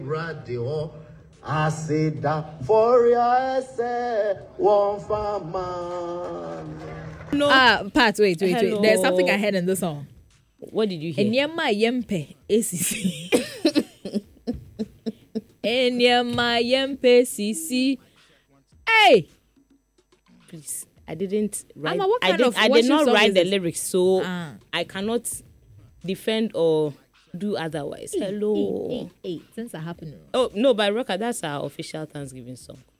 Radio. I said that for your one farmer. No. Pat, wait. Hello. There's something I heard in the song. What did you hear? Enyema yempe ACC. Enyema yempe CC. Hey! Please. I didn't write. Amma, what kind of I did not song write is the this? lyrics, so I cannot defend or do otherwise. Hello. Hey, things are happening. Oh no, by Rocker, that's our official Thanksgiving song.